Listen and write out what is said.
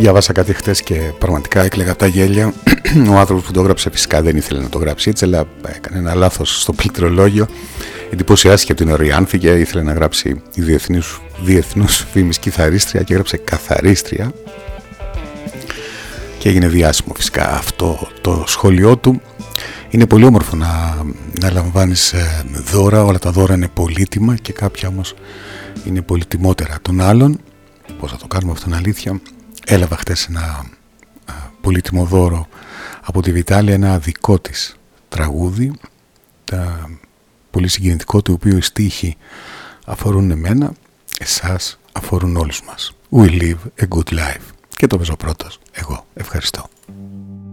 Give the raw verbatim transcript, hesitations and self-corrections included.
Διάβασα κάτι χτες και πραγματικά έκλαιγα από τα γέλια. Ο άνθρωπος που το έγραψε φυσικά δεν ήθελε να το γράψει έτσι, αλλά έκανε ένα λάθος στο πληκτρολόγιο. Εντυπωσιάστηκε από την οριάνθηκε, ήθελε να γράψει η διεθνούς, διεθνούς φήμης κιθαρίστρια και έγραψε καθαρίστρια. Και έγινε διάσημο φυσικά αυτό το σχόλιο του. Είναι πολύ όμορφο να, να λαμβάνεις δώρα, όλα τα δώρα είναι πολύτιμα και κάποια όμως είναι πολυτιμότερα των άλλων. Πώς θα το κάνουμε αυτό, είναι αλήθεια. Έλαβα χτες ένα α, πολύτιμο δώρο από τη Βιτάλια, ένα δικό της τραγούδι, τα, πολύ συγκινητικό, το οποίο οι στίχοι αφορούν εμένα, εσάς αφορούν όλους μας. We live a good life. Και το παίζω πρώτος εγώ. Ευχαριστώ.